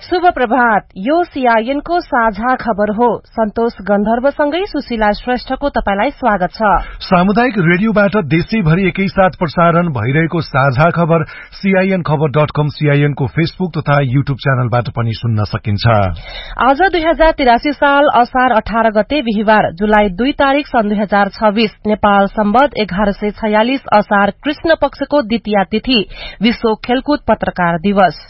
शुभ प्रभात। यो सीआईएन को साझा खबर हो। सन्तोष गन्धर्वसँगै सुशीला श्रेष्ठको तपाईलाई स्वागत छ। सामुदायिक रेडियोबाट देशैभरि एकैसाथ प्रसारण भइरहेको साझा खबर सीआईएन खबर.com, सीआईएन को फेसबुक तथा यूट्यूब च्यानलबाट पनि सुन्न सकिन्छ। आज 2083 साल असार 18 गते बिहीबार जुलाई 2 तारिक सन् 2026 नेपाल सम्बत 1146 असार कृष्ण पक्षको द्वितीया तिथि विश्व खेलकुद पत्रकार दिवस।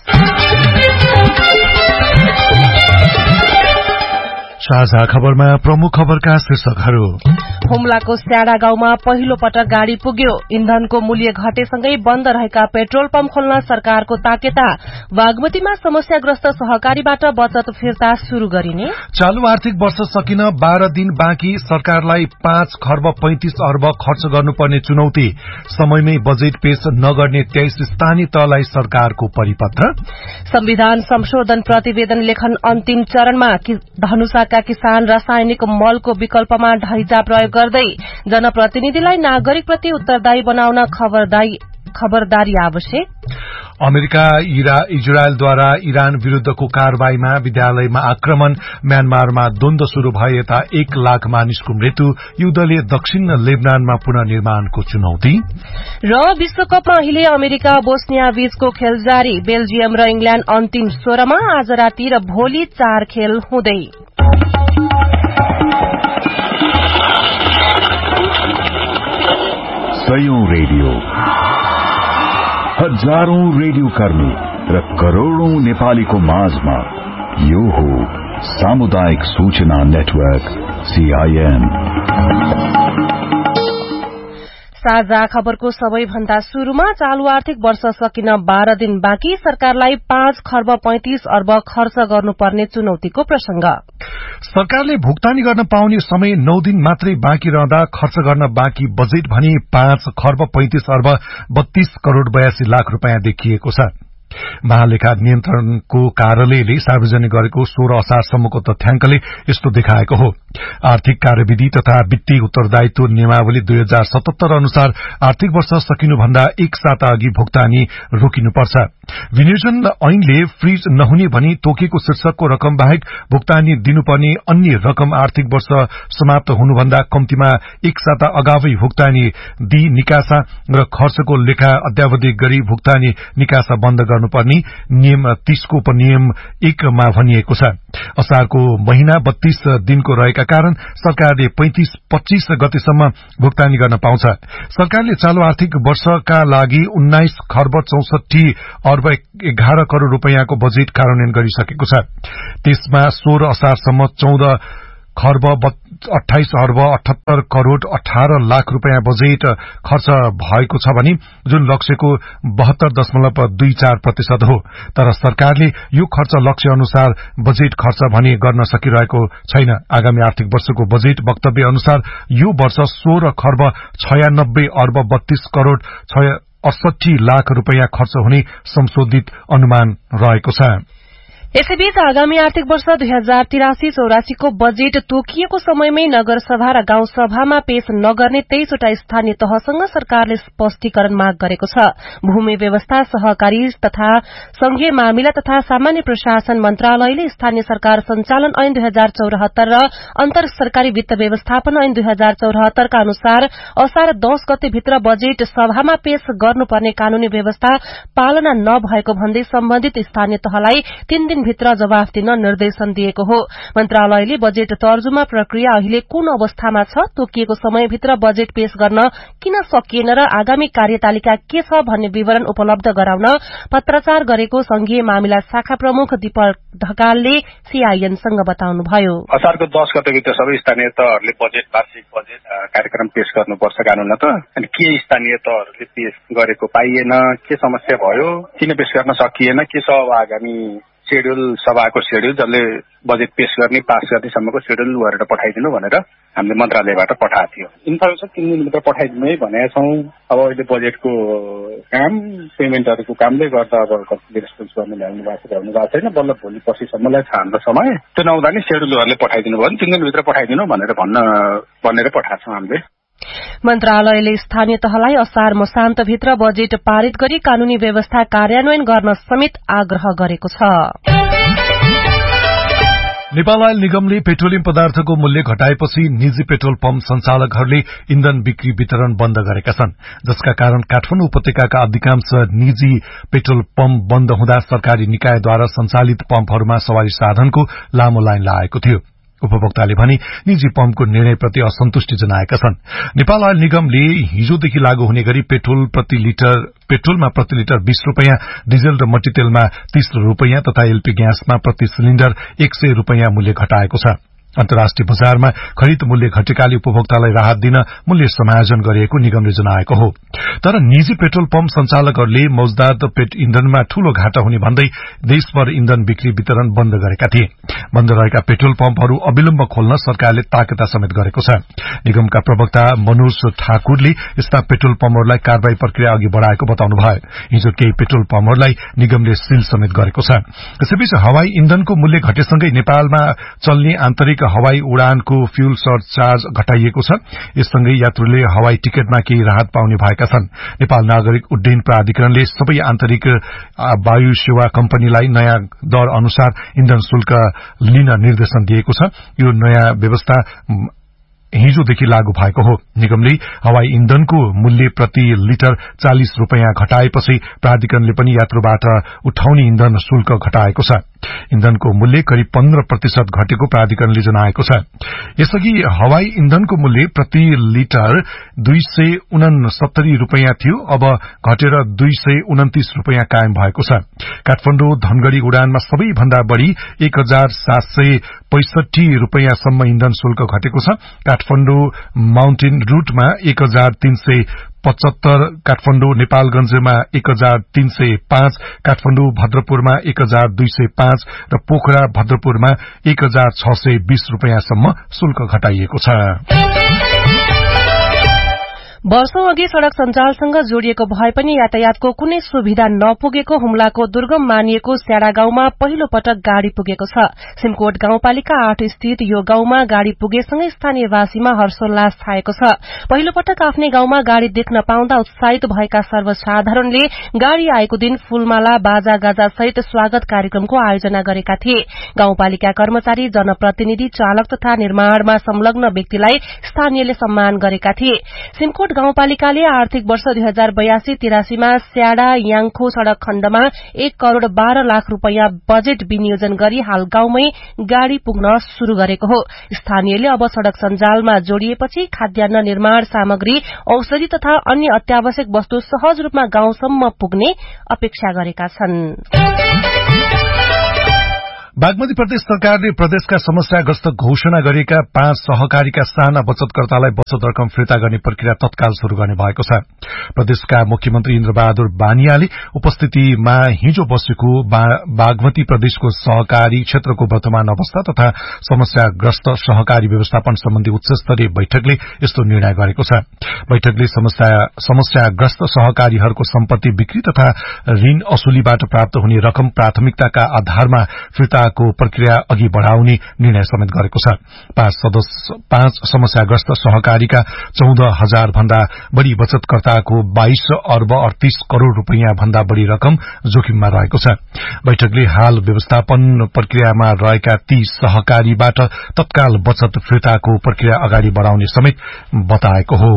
साझा खबरमा प्रमुख खबरका शीर्षकहरू। हुम्लाको स्याडा गाउँमा पहिलो पटक गाड़ी पुग्यो। इन्धनको मूल्य घटेसँगै बन्द रहेका पेट्रोल पम्प खोल्न सरकारको ताकेता। बागमतीमा समस्याग्रस्त सहकारीबाट बचत फिर्ता शुरू गरिने। चालू आर्थिक वर्ष सकिन 12 दिन बाँकी, सरकारलाई 5 खर्ब 35 अर्ब खर्च गर्नुपर्ने चुनौती। समयमै बजेट पेश नगर्ने 23 स्थानीय तहलाई सरकारको परिपत्र। संविधान संशोधन प्रतिवेदन लेखन अन्तिम चरणमा। धनुषाका किसान रासायनिक मलको विकल्पमा ढैजा प्रयोग गर्दै जनप्रतिनिधिलाई नागरिक प्रति उत्तरदायी बनाउन खबरदारी आवश्यक। अमेरिका इजरायलद्वारा इरान विरूद्धको कारवाहीमा विद्यालयमा आक्रमण। म्यानमारमा द्वन्द्व शुरू भए यता 1 लाख मानिसको मृत्यु। युद्धले दक्षिण लेबनानमा पुनर्निर्माणको चुनौती। र विश्वकपमा अहिले अमेरिका बोस्निया बीचको खेल जारी। बेल्जियम र इंग्ल्याण्ड अन्तिम 16मा आज राति र भोलि 4 खेल हुँदै। सयौं रेडियो, हजारौं रेडियो कर्मी र करोड़ौं नेपालीको माझमा यो हो सामुदायिक सूचना नेटवर्क सीआईएन। साझा खबरको सबैभन्दा शुरूमा चालू आर्थिक वर्ष सकिन 12 दिन बाँकी, सरकारलाई 5 खर्ब 35 अर्ब खर्च गर्नुपर्ने चुनौतीको प्रसंग। सरकारले भुक्तानी गर्न पाउने समय 9 दिन मात्रै बाँकी रहँदा खर्च गर्न बाँकी बजेट भने 5 खर्ब 35 अर्ब 32 करोड़ 82 लाख रूपियाँ देखिएको छ। महालेखा नियन्त्रणको कार्यालयले सार्वजनिक गरेको 16 असारसम्मको तथ्याङ्कले यस्तो देखाएको हो। आर्थिक कार्यविधि तथा वित्तीय उत्तरदायित्व नियमावली 2077 अनुसार आर्थिक वर्ष सकिनुभन्दा 1 साता अघि भुक्तानी रोकिनुपर्छ। विनियोजन ऐनले फ्रीज नहुने भनी तोकेको शीर्षकको रकम बाहेक भुक्तानी दिनुपर्ने अन्य रकम आर्थिक वर्ष समाप्त हुनुभन्दा कम्तीमा 1 साता अगावै भुक्तानी दिई निकासा र खर्चको लेखा अद्यावधि गरी भुक्तानी निकासा बन्द गर्नुपर्ने नियम 30 को उपनियम 1 मा भनिएको छ। असारको महिना 32 दिनको रहेका कारण सरकारले 25 गतेसम्म भुक्तानी गर्न पाउँछ। सरकारले चालू आर्थिक वर्षका लागि 19 खर्ब 64 अर्ब 11 करोड़ रूपियाँको बजेट कार्यान्वयन गरिसकेको छ। त्यसमा 16 असारसम्म 14 खर्ब 28 अर्ब 78 करोड़ 18 लाख रूपियाँ बजेट खर्च भएको छ भने जुन लक्ष्यको 72.24% हो। तर सरकारले यो खर्च लक्ष्य अनुसार बजेट खर्च भने गर्न सकिरहेको छैन। आगामी आर्थिक वर्षको बजेट वक्तव्य अनुसार यो वर्ष 16 खर्ब 96 अर्ब 32 करोड़ 68 लाख रूपियाँ खर्च हुने संशोधित अनुमान रहेको छ। यसैबीच आगामी आर्थिक वर्ष 2083-84 को बजेट तोकिएको समयमै नगरसभा र गाउँसभामा पेश नगर्ने 23 वटा स्थानीय तहसँग सरकारले स्पष्टीकरण माग गरेको छ। भूमि व्यवस्था, सहकारी तथा संघीय मामिला तथा सामान्य प्रशासन मन्त्रालयले स्थानीय सरकार संचालन ऐन 2074 र अन्तर सरकारी वित्त व्यवस्थापन ऐन 2074 का अनुसार असार 10 गते भित्र बजेट सभामा पेश गर्नुपर्ने कानूनी व्यवस्था पालना नभएको भन्दै सम्बन्धित स्थानीय तहलाई 3 दिन भित्र जवाफ दिन निर्देशन दिएको हो। मन्त्रालयले बजेट तर्जुमा प्रक्रिया अहिले कुन अवस्थामा छ, तोकिएको समयभित्र बजेट पेश गर्न किन सकिएन र आगामी कार्यतालिका के छ भन्ने विवरण उपलब्ध गराउन पत्राचार गरेको संघीय मामिला शाखा प्रमुख दीपक ढकालले सीआईएनसँग बताउनुभयो। असारको 10 गतेभित्र सबै स्थानीय तहहरूले वार्षिक बजेट कार्यक्रम पेश गर्नुपर्छ कानूनत। अनि के स्थानीय तहहरूले पेश गरेको पाइएन, के समस्या भयो, किन पेश गर्न सकिएन, के छ आगामी शेड्यूल, सभाको शेड्यूल जसले बजेट पेश गर्ने पास गर्नेसम्मको शेड्यूल गरेर पठाइदिनु भनेर हामीले मन्त्रालयबाट पठाएको थियो। इन्फर्मेसन 3 दिनभित्र पठाइदिनु है भनेका छौँ। अब अहिले बजेटको काम, पेमेन्टहरूको कामले गर्दा अब कति रेस्पोन्स गर्ने ल्याउनु भएको छैन। बल्ल भोलि पर्सिसम्मलाई छ हाम्रो समय। त्यो नहुँदा नि शेड्यूलहरूले पठाइदिनु भयो भने 3 दिनभित्र पठाइदिनु भनेर पठाएको छौँ हामीले। मन्त्रालयले स्थानीय तहलाई असार मसान्तभित्र बजेट पारित गरी कानूनी व्यवस्था कार्यान्वयन गर्न समेत आग्रह गरेको छ। नेपाल आयल निगमले पेट्रोलियम पदार्थको मूल्य घटाएपछि निजी पेट्रोल पम्प संचालकहरूले इन्धन बिक्री वितरण बन्द गरेका छन्, जसका कारण काठमाडौँ उपत्यकाका अधिकांश निजी पेट्रोल पम्प बन्द हुँदा सरकारी निकायद्वारा संचालित पम्पहरूमा सवारी साधनको लामो लाइन लागेको थियो। उपभोक्ताले भने निजी पम्पको निर्णयप्रति असन्तुष्टि जनाएका छन्। नेपाल आयल निगमले हिजोदेखि लागू हुने गरी पेट्रोलमा प्रति लिटर 20 रुपैयाँ, डिजल र मट्टीतेलमा 30 रुपैयाँ तथा एलपी ग्यासमा प्रति सिलिण्डर 100 रुपैयाँ मूल्य घटाएको छ। अन्तर्राष्ट्रिय बजारमा खरिद मूल्य घटेकाले उपभोक्तालाई राहत दिन मूल्य समायोजन गरिएको निगमले जनाएको हो। तर निजी पेट्रोल पम्प संचालकहरूले मौजदात इन्धनमा ठूलो घाटा हुने भन्दै देशभर इन्धन बिक्री वितरण बन्द गरेका थिए। बन्द रहेका पेट्रोल पम्पहरू अविलम्ब खोल्न सरकारले ताकेता समेत गरेको छ। निगमका प्रवक्ता मनोज ठाकुरले यस्ता पेट्रोल पम्पहरूलाई कारवाही प्रक्रिया अघि बढ़ाएको बताउनुभयो। हिजो केही पेट्रोल पम्पहरूलाई निगमले सील समेत गरेको छ। यसैबीच हवाई इन्धनको मूल्य घटेसँगै नेपालमा चल्ने आन्तरिक हवाई उडानको फ्यूल सर्चार्ज घटाइएको छ। यससँगै यात्रुले हवाई टिकटमा केही राहत पाउने भएका छन्। नेपाल नागरिक उड्डयन प्राधिकरणले सबै आन्तरिक वायु सेवा कम्पनीलाई नयाँ दर अनुसार इन्धन शुल्क लिन निर्देशन दिएको छ। यो नयाँ व्यवस्था हिजोदेखि लागू भएको हो। निगमले हवाई इन्धनको मूल्य प्रति लिटर 40 रुपैयाँ घटाएपछि प्राधिकरणले पनि यात्रुबाट उठाउने इन्धन शुल्क घटाएको छ। इन्धनको मूल्य करिब 15% घटेको प्राधिकरणले जनाएको छ। यसअघि हवाई इन्धनको मूल्य प्रति लिटर 269 रुपैयाँ थियो, अब घटेर 229 रुपैयाँ कायम भएको छ। काठमाडौँ धनगढ़ी उडानमा सबैभन्दा बढ़ी 1765 रुपैयाँसम्म इन्धन शुल्क घटेको छ। काठमाडौँ माउन्टेन रूटमा 1375, काठमाडौँ नेपालगंजमा 1305, काठमाडौँ भद्रपुरमा 1205 र पोखरा भद्रपुरमा 1620 रुपैयाँसम्म शुल्क घटाइएको छ। वर्षौं अघि सड़क सञ्जालसँग जोडिएको भए पनि यातायातको कुनै सुविधा नपुगेको हुम्लाको दुर्गम मानिएको स्याडा गाउँमा पहिलो पटक गाड़ी पुगेको छ। सिमकोट गाउँपालिका 8 स्थित यो गाउँमा गाड़ी पुगेसँगै स्थानीयवासीमा हर्षोल्लास छाएको छ। पहिलो पटक आफ्नै गाउँमा गाड़ी देख्न पाउँदा उत्साहित भएका सर्वसाधारणले गाड़ी आएको दिन फूलमाला बाजा गाजा सहित स्वागत कार्यक्रमको आयोजना गरेका थिए। गाउँपालिका कर्मचारी, जनप्रतिनिधि, चालक तथा निर्माणमा संलग्न व्यक्तिलाई स्थानीयले सम्मान गरेका थिए। सिमकोट गाउँपालिकाले आर्थिक वर्ष 2082-83 मा स्याडा याङखो सड़क खण्डमा 1 करोड़ 12 लाख रुपैयाँ बजेट विनियोजन गरी हाल गाउँमै गाड़ी पुग्न शुरू गरेको हो। स्थानीयले अब सड़क सञ्जालमा जोडिएपछि खाद्यान्न, निर्माण सामग्री, औषधि तथा अन्य अत्यावश्यक वस्तु सहज रूपमा गाउँसम्म पुग्ने अपेक्षा गरेका छन्। बागमती प्रदेश सरकारले प्रदेशका समस्याग्रस्त घोषणा गरिएका 5 सहकारीका साना बचतकर्तालाई बचत रकम फिर्ता गर्ने प्रक्रिया तत्काल शुरू गर्ने भएको छ। प्रदेशका मुख्यमन्त्री इन्द्रबहादुर बानियाले उपस्थितिमा हिजो बसेको बागमती प्रदेशको सहकारी क्षेत्रको वर्तमान अवस्था तथा समस्याग्रस्त सहकारी व्यवस्थापन सम्बन्धी उच्चस्तरीय बैठकले यस्तो निर्णय गरेको छ। बैठकले समस्याग्रस्त सहकारीहरूको सम्पत्ति बिक्री तथा ऋण असुलीबाट प्राप्त हुने रकम प्राथमिकताका आधारमा फिर्ता को प्रक्रिया अघि बढ़ाउने निर्णय समेत गरेको छ। 5 समस्याग्रस्त सहकारीका 14,000 भन्दा बढ़ी बचतकर्ताको 22 अर्ब 38 करोड़ रुपैयाँ भन्दा बढ़ी रकम जोखिममा रहेको छ। बैठकले हाल व्यवस्थापन प्रक्रियामा रहेका ती सहकारीबाट तत्काल बचत फिर्ताको प्रक्रिया अगाडि बढ़ाउने समेत बताएको हो।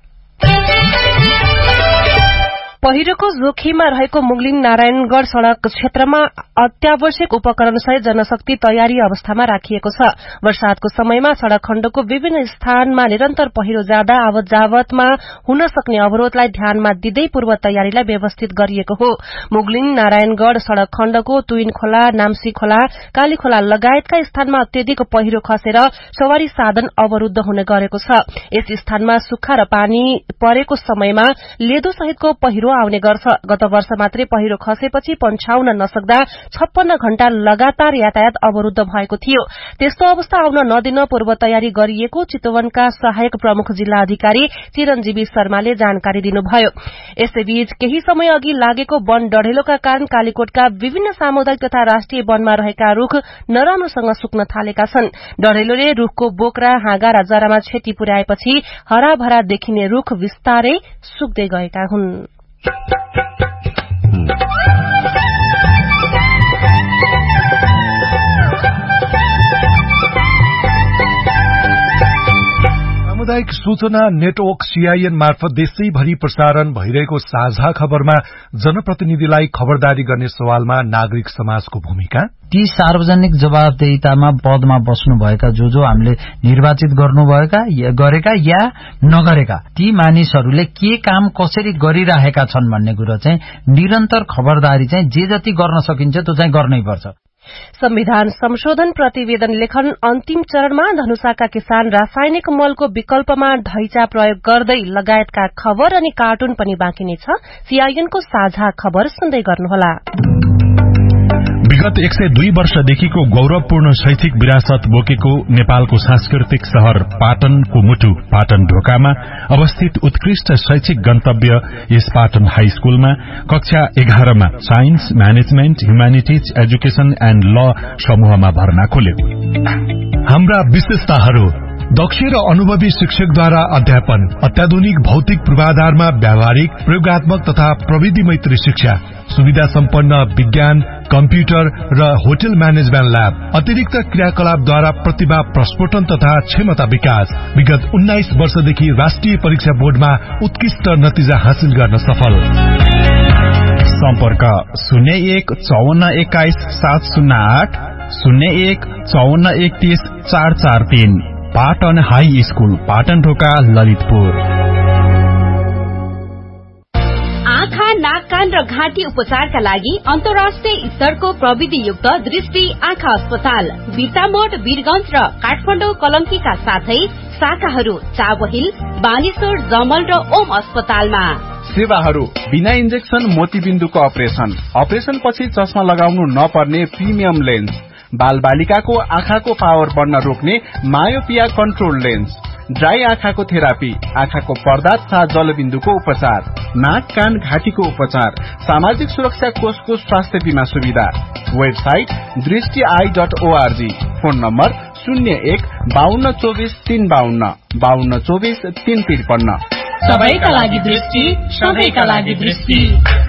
पहिरोको जोखिममा रहेको मुगलिङ नारायणगढ़ सड़क क्षेत्रमा अत्यावश्यक उपकरण सहित जनशक्ति तयारी अवस्थामा राखिएको छ। वर्षातको समयमा सड़क खण्डको विभिन्न स्थानमा निरन्तर पहिरो जाँदा आवत जावतमा हुन सक्ने अवरोधलाई ध्यानमा दिँदै पूर्व तयारीलाई व्यवस्थित गरिएको हो। मुगलिङ नारायणगढ़ सड़क खण्डको तुइन खोला, नाम्सी खोला, काली खोला लगायतका स्थानमा अत्यधिक पहिरो खसेर सवारी साधन अवरूद्ध हुने गरेको छ। यस स्थानमा सुक्खा र पानी परेको समयमा लेदो सहितको पहिरो आउने गर्छ। गत वर्ष मात्रै पहिरो खसेपछि पन्छाउन नसक्दा 56 घण्टा लगातार यातायात अवरूद्ध भएको थियो। त्यस्तो अवस्था आउन नदिन पूर्व तयारी गरिएको चितवनका सहायक प्रमुख जिल्ला अधिकारी चिरञ्जीवी शर्माले जानकारी दिनुभयो। यसैबीच केही समय अघि लागेको वन डढेलोका कारण कालीकोटका विभिन्न सामुदायिक तथा राष्ट्रिय वनमा रहेका रूख नराम्रोसँग सुक्न थालेका छन्। डढेलोले रूखको बोक्रा, हाँगा र जरामा क्षति पुर्याएपछि हराभरा देखिने रूख विस्तारै सुक्दै गएका हुन्। सामुदायिक सूचना नेटवर्क सीआईएन मार्फत देशैभरि प्रसारण भइरहेको साझा खबरमा जनप्रतिनिधिलाई खबरदारी गर्ने सवालमा नागरिक समाजको भूमिका, ती सार्वजनिक जवाबदेहितामा पदमा बस्नुभएका जो हामीले निर्वाचित गरेका या नगरेका ती मानिसहरूले के काम कसरी गरिरहेका छन् भन्ने कुरो चाहिँ निरन्तर खबरदारी चाहिँ जे जति गर्न सकिन्छ त्यो चाहिँ गर्नै पर्छ। संविधान संशोधन प्रतिवेदन लेखन अन्तिम चरणमा धनुषाका किसान रासायनिक मलको विकल्पमा ढैंचा प्रयोग गर्दै लगायतका खबर अनि कार्टुन पनि बाँकी नै छ। सीआईएनको साझा खबर सुन्दै गर्नुहोला। विगत 102 वर्षदेखिको गौरवपूर्ण शैक्षिक विरासत बोकेको नेपालको सांस्कृतिक शहर पाटनको मुटु पाटन ढोकामा अवस्थित उत्कृष्ट शैक्षिक गन्तव्य यस पाटन हाई स्कूलमा कक्षा 11 मा science, management, humanities, education and ल समूहमा भर्ना खोल्यो। हाम्रा विशेषताहरू: दक्ष र अनुभवी शिक्षकद्वारा अध्यापन, अत्याधुनिक भौतिक पूर्वाधारमा व्यावहारिक, प्रयोगात्मक तथा प्रविधि मैत्री शिक्षा, सुविधा सम्पन्न विज्ञान, कम्प्युटर र होटल म्यानेजमेन्ट ल्याब, अतिरिक्त क्रियाकलापद्वारा प्रतिभा प्रस्फोटन तथा क्षमता विकास। विगत 19 वर्षदेखि राष्ट्रिय परीक्षा बोर्डमा उत्कृष्ट नतिजा हासिल गर्न सफल। सम्पर्क 01 54 21 708 01 54 31 443। पाटन हाई स्कूल, पाटन ढोका, ललितपुर। आँखा, नाक, कान र घाँटी उपचारका लागि अन्तर्राष्ट्रिय स्तरको प्रविधियुक्त दृष्टि आँखा अस्पताल बिर्तामोड, वीरगंज र काठमाडौँ कलंकीका साथै शाखाहरू चाबहिल, बानेश्वर, जमल र ओम अस्पतालमा। सेवाहरू: बिना इन्जेक्सन मोतीबिन्दुको अपरेशन पछि चस्मा लगाउनु नपर्ने प्रिमियम लेन्स, बाल बालिकाको आँखाको पावर बढ्न रोक्ने मायोपिया कन्ट्रोल लेन्स, ड्राई आँखाको थेरापी, आँखाको पर्दा तथा जलबिन्दुको उपचार, नाक, कान, घाँटीको उपचार, सामाजिक सुरक्षा कोषको स्वास्थ्य बीमा सुविधा। वेबसाइट दृष्टि.org। Phone number 01 52 24 352 52 24 353। सबैका लागि दृष्टि, सबैका लागि दृष्टि।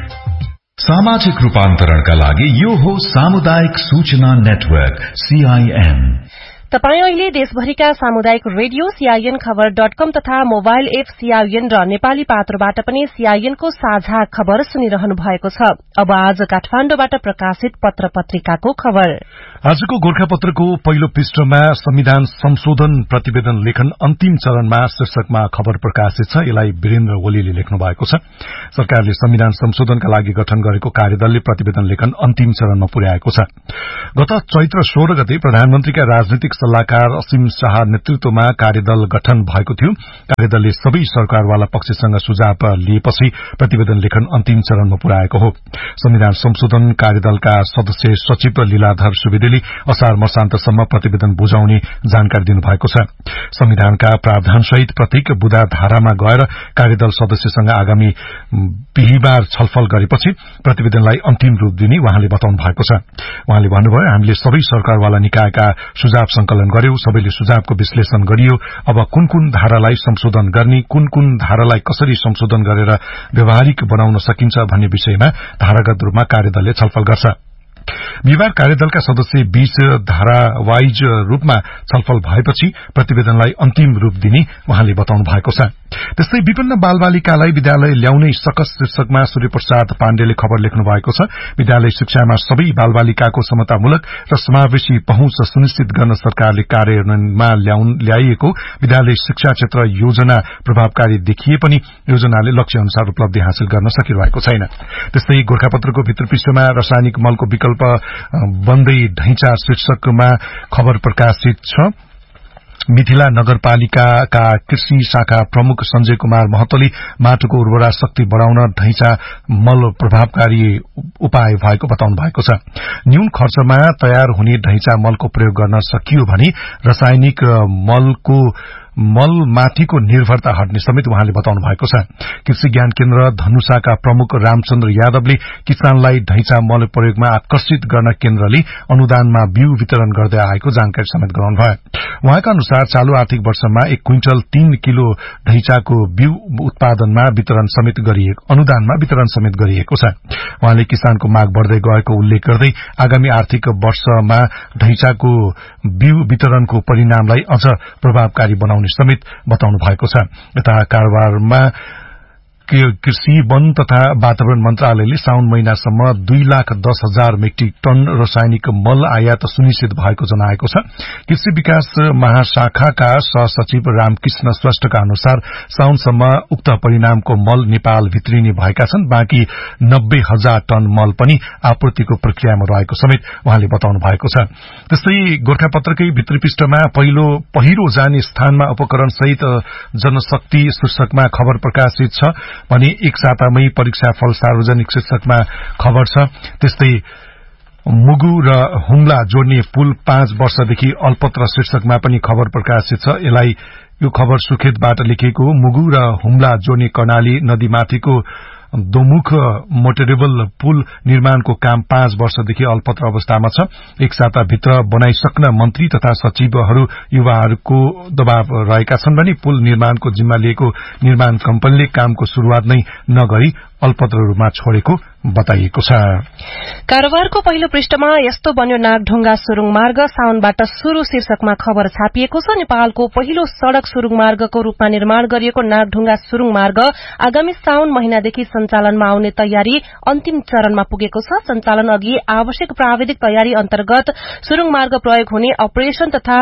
सामाजिक रूपान्तरणका लागि यो हो सामुदायिक सूचना नेटवर्क सीआईएन। तपाई अहिले देशभरिका सामुदायिक रेडियो सीआईएन खबर.com तथा मोबाइल एप सीआईएन र नेपाली पात्रबाट पनि सीआईएनको साझा खबर सुनिरहनु भएको छ। अब आज काठमाडौँबाट प्रकाशित पत्र पत्रिकाको खबर। आजको गोर्खापत्रको पहिलो पृष्ठमा संविधान संशोधन प्रतिवेदन लेखन अन्तिम चरणमा शीर्षकमा खबर प्रकाशित छ। यसलाई वीरेन्द्र ओलीले लेख्नु भएको छ। सरकारले संविधान संशोधनका लागि गठन गरेको कार्यदलले प्रतिवेदन लेखन अन्तिम चरणमा पुर्याएको छ। गत चैत्र 16 गते प्रधानमन्त्रीका राजनीतिक सल्लाहकार असीम शाह नेतृत्वमा कार्यदल गठन भएको थियो। कार्यदलले सबै सरकारवाला पक्षसँग सुझाव लिएपछि प्रतिवेदन लेखन अन्तिम चरणमा पुर्याएको हो। संविधान संशोधन कार्यदलका सदस्य सचिव लीलाधर सुवेदीले असार मसान्तसम्म प्रतिवेदन बुझाउने जानकारी दिनुभएको छ। संविधानका प्रावधानसहित प्रत्येक बुँदा धारामा गएर कार्यदल सदस्यसँग आगामी बिहीबार छलफल गरेपछि प्रतिवेदनलाई अन्तिम रूप दिने उहाँले बताउनु भएको छ। उहाँले भन्नुभयो, हामीले सबै सरकारवाला निकायका सुझाव संकलन गर्यौं, सबैले सुझावको विश्लेषण गरियो। अब कुन कुन धारालाई संशोधन गर्ने, कुन कुन धारालाई कसरी संशोधन गरेर व्यावहारिक बनाउन सकिन्छ भन्ने विषयमा धारागत रूपमा कार्यदलले छलफल गर्छ। बिहिबार कार्यदलका सदस्य बीच धारावाइज रूपमा छलफल भएपछि प्रतिवेदनलाई अन्तिम रूप दिने उहाँले बताउनु भएको छ। त्यस्तै विभिन्न बालबालिकालाई विद्यालय ल्याउनै सकस शीर्षकमा सूर्यप्रसाद पाण्डेले खबर लेख्नु भएको छ। विद्यालय शिक्षामा सबै बालबालिकाको समतामूलक र समावेशी पहुँच सुनिश्चित गर्न सरकारले कार्यान्वयनमा ल्याइएको विद्यालय शिक्षा क्षेत्र योजना प्रभावकारी देखिए पनि योजनाले लक्ष्य अनुसार उपलब्धि हासिल गर्न सकिरहेको छैन। त्यस्तै गोर्खापत्रको भित्र पृष्ठमा रासायनिक मलको विकल्प बन्दै ढैंचा शीर्षकमा खबर प्रकाशित छ। मिथिला नगरपालिकाका कृषि शाखा प्रमुख संजय कुमार महतोले माटोको उर्वरा शक्ति बढ़ाउन ढैंचा मल प्रभावकारी उपाय भएको बताउनु भएको छ। न्यून खर्चमा तयार हुने ढैंचा मलको प्रयोग गर्न सकियो भने रासायनिक मल माथिको निर्भरता हट्ने समेत उहाँले बताउनु भएको छ। कृषि ज्ञान केन्द्र धनुषाका प्रमुख रामचन्द्र यादवले किसानलाई ढैंचा मल प्रयोगमा आकर्षित गर्न केन्द्रले अनुदानमा बिउ वितरण गर्दै आएको जानकारी समेत गराउनुभयो। उहाँका अनुसार चालू आर्थिक वर्षमा 1 क्विन्टल 3 किलो ढैंचाको बिउ उत्पादनमा अनुदानमा वितरण समेत गरिएको छ। उहाँले किसानको माग बढ़दै गएको उल्लेख गर्दै आगामी आर्थिक वर्षमा ढैंचाको बिउ वितरणको परिणामलाई अझ प्रभावकारी बनाउन पाउने समेत बताउनु भएको छ। यता कारोबारमा कृषि, वन तथा वातावरण मन्त्रालयले साउन महिनासम्म 2,10,000 मेट्रिक टन रासायनिक मल आयात सुनिश्चित भएको जनाएको छ। कृषि विकास महाशाखाका सहसचिव रामकृष्ण श्रेष्ठका अनुसार साउनसम्म उक्त परिणामको मल नेपाल भित्रिने भएका छन्। बाँकी 90,000 टन मल पनि आपूर्तिको प्रक्रियामा रहेको समेत उहाँले बताउनु भएको छ। त्यस्तै गोरखापत्रकै भित्री पृष्ठमा पहिरो जाने स्थानमा उपकरण सहित जनशक्ति शीर्षकमा खबर प्रकाशित छ भने एक सातामै परीक्षाफल सार्वजनिक शीर्षकमा खबर छ। त्यस्तै मुगु र हुम्ला जोड्ने पुल 5 वर्षदेखि अल्पत्र शीर्षकमा पनि खबर प्रकाशित छ। यो खबर सुर्खेतबाट लेखिएको हो। मुगु र हुम्ला जोड्ने कर्णाली नदीमाथिको दोमुख मोटरेबल पुल निर्माणको काम 5 वर्षदेखि अल्पत्र अवस्थामा छ। एक साताभित्र बनाइसक्न मन्त्री तथा सचिवहरू युवाहरूको दबाव रहेका छन् भने पुल निर्माणको जिम्मा लिएको निर्माण कम्पनीले कामको शुरूआत नै नगरी अल्पत्र रूपमा छोडेको बताइएको छ। कारोबारको पहिलो पृष्ठमा यस्तो बन्यो नागढुङ्गा सुरुङ मार्ग साउनबाट शुरू शीर्षकमा खबर छापिएको छ। नेपालको पहिलो सड़क सुरुङ मार्गको रूपमा निर्माण गरिएको नागढुङ्गा सुरुङ मार्ग आगामी साउन महिनादेखि सञ्चालनमा आउने तयारी अन्तिम चरणमा पुगेको छ। सञ्चालन अघि आवश्यक प्राविधिक तयारी अन्तर्गत सुरुङ मार्ग प्रयोग हुने अपरेशन तथा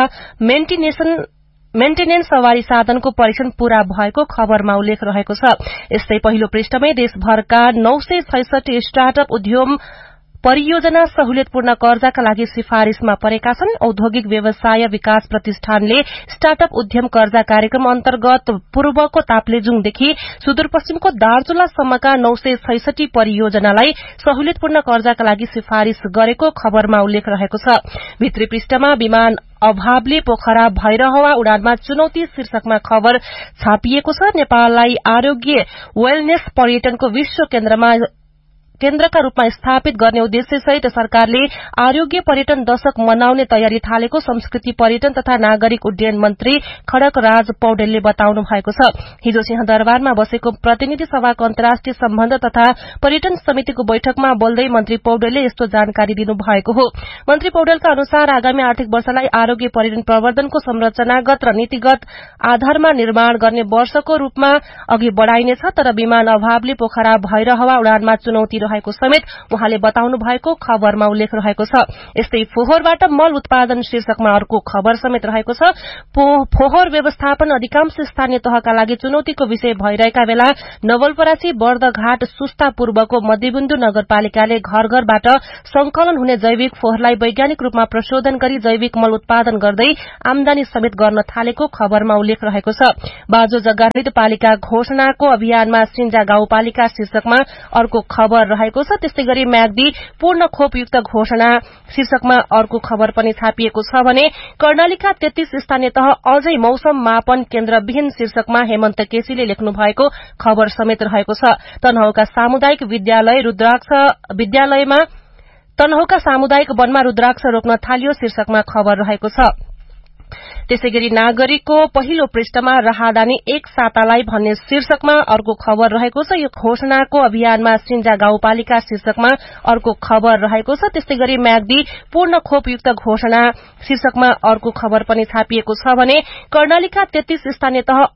मेन्टेनेन्स सवारी साधनको परीक्षण पूरा भएको खबरमा उल्लेख रहेको छ। यस्तै पहिलो पृष्ठमै देशभरका 966 स्टार्टअप उद्यम परियोजना सहुलियतपूर्ण कर्जाका लागि सिफारिशमा परेका छन्। औद्योगिक व्यवसाय विकास प्रतिष्ठानले स्टार्टअप उद्यम कर्जा कार्यक्रम अन्तर्गत पूर्वको ताप्लेजुङदेखि सुदूरपश्चिमको दार्चुलासम्मका 966 परियोजनालाई सहुलियतपूर्ण कर्जाका लागि सिफारिश गरेको खबरमा उल्लेख रहेको छ। भित्री पृष्ठमा विमान अभावले पोखरा भैरहवा उडानमा चुनौती शीर्षकमा खबर छापिएको छ। नेपाललाई आरोग्य वेलनेस पर्यटनको विश्व केन्द्रका रूपमा स्थापित गर्ने उद्देश्यसहित सरकारले आरोग्य पर्यटन दशक मनाउने तयारी थालेको संस्कृति पर्यटन तथा नागरिक उड्डयन मन्त्री खड्ग राज पौडेलले बताउनु भएको छ। हिजो सिंहदरबारमा बसेको प्रतिनिधि सभाको अन्तर्राष्ट्रिय सम्बन्ध तथा पर्यटन समितिको बैठकमा बोल्दै मन्त्री पौडेलले यस्तो जानकारी दिनुभएको हो। मन्त्री पौडेलका अनुसार आगामी आर्थिक वर्षलाई आरोग्य पर्यटन प्रवर्धनको संरचनागत र नीतिगत आधारमा निर्माण गर्ने वर्षको रूपमा अघि बढ़ाइनेछ। तर विमान अभावले पोखरा भैरहवा उडानमा चुनौती रहेको समेत उहाँले बताउनु भएको खबरमा उल्लेख रहेको छ। यस्तै फोहोरबाट मल उत्पादन शीर्षकमा अर्को खबर समेत रहेको छ। फोहोर व्यवस्थापन अधिकांश स्थानीय तहका लागि चुनौतीको विषय भइरहेका बेला नवलपरासी बर्दघाट सुस्ता पूर्वको मध्यबिन्दु नगरपालिकाले घर घरबाट संकलन हुने जैविक फोहोरलाई वैज्ञानिक रूपमा प्रशोधन गरी जैविक मल उत्पादन गर्दै आमदानी समेत गर्न थालेको खबरमा उल्लेख रहेको छ। बाजो जग्गारहित पालिका घोषणाको अभियानमा सिंजा गाउँपालिका शीर्षकमा अर्को खबर रहेको छ। त्यस्तै गरी म्याग्दी पूर्ण खोपयुक्त घोषणा शीर्षकमा अर्को खबर पनि छापिएको छ भने कर्णालीका 33 स्थानीय तह अझै मौसम मापन केन्द्रविहीन शीर्षकमा हेमन्त केसीले लेख्नु भएको खबर समेत रहेको छ। तनहुँका सामुदायिक तनहुँका सामुदायिक वनमा रुद्राक्ष रोक्न थालियो शीर्षकमा खबर रहेको छ। त्यसैगरी नागरिकको पहिलो पृष्ठमा राहदानी एक सातालाई भन्ने शीर्षकमा अर्को खबर रहेको छ। यो घोषणाको अभियानमा सिंजा गाउँपालिका शीर्षकमा अर्को खबर रहेको छ। त्यस्तै गरी म्याग्दी पूर्ण खोपयुक्त घोषणा शीर्षकमा अर्को खबर पनि छापिएको छ भने कर्णालीका 33 स्थानीय तह